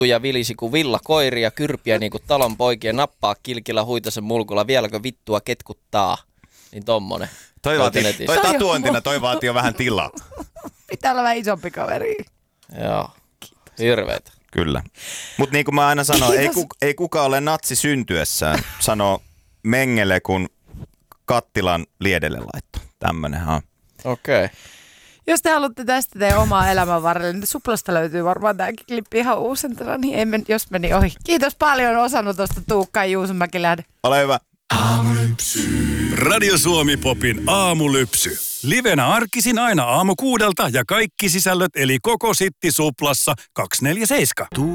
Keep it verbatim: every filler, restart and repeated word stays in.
ja vilisi kuin villakoiria, kyrpiä niin kuin talon poikia, nappaa kilkillä huitasen mulkulla, vieläkö vittua ketkuttaa. Niin tommonen. Toi, vaati, toi tatuointina, toi vaatii jo vähän tilaa. Pitää olla vähän isompi kaveri. Joo, hirveetä. Kyllä. Mutta niin kuin mä aina sanon, ei, ku, ei kukaan ole natsi syntyessään, sanoo Mengele, kun kattilan liedelle laittoi. Tämmönenhän. Okei. Okay. Jos te haluatte tästä teidän omaa elämän varrelle, niin Suplasta löytyy varmaan tämäkin klippi ihan uusintana, niin ei men, jos meni ohi. Kiitos paljon osanotosta Tuukka ja Juuso Mäkilähde. Ole hyvä. Aamulypsy. Radio Suomi Popin aamulypsy. Livenä arkisin aina aamu kuudelta ja kaikki sisällöt eli koko sitti Suplassa kaksikymmentäneljä seitsemän.